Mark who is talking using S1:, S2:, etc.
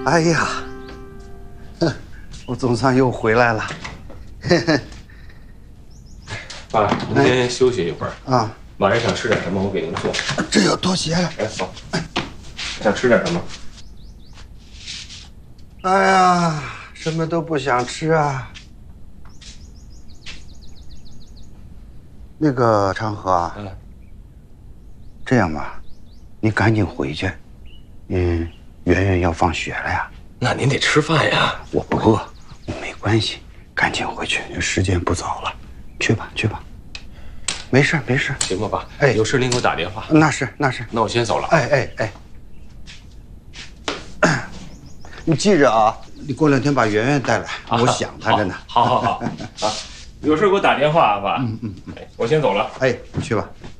S1: 哎呀，我总算又回来了。
S2: 爸，您先休息一会儿
S1: 啊。
S2: 晚上想吃点什么，我给您做。
S1: 这要多谢了。
S2: 哎，走。想吃点什么？
S1: 哎呀，什么都不想吃啊。那个长河啊，这样吧，你赶紧回去。圆圆要放学了呀。
S2: 那您得吃饭呀。
S1: 我不饿，没关系，赶紧回去，时间不早了。去吧，去吧。没事，没事。
S2: 行吧，爸。
S1: 哎，
S2: 有事您给我打电话。
S1: 那是，那是。
S2: 那我先走了。
S1: 哎，你记着啊，你过2天把圆圆带来，我想她着呢。
S2: 好，啊，有事给我打电话啊，爸。我先走了。
S1: 哎，去吧。